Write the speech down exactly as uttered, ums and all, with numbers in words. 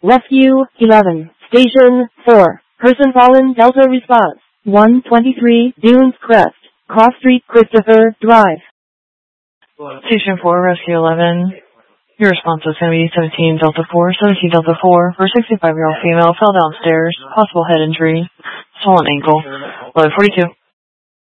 Rescue eleven. Station four. Person fallen. Delta response. one twenty-three Dunes Crest. Cross Street, Christopher Drive. Station four, Rescue eleven. Your response is going to be seventeen Delta four. seventeen Delta four for sixty-five-year-old female fell downstairs. Possible head injury. Swollen ankle. eleven forty-two.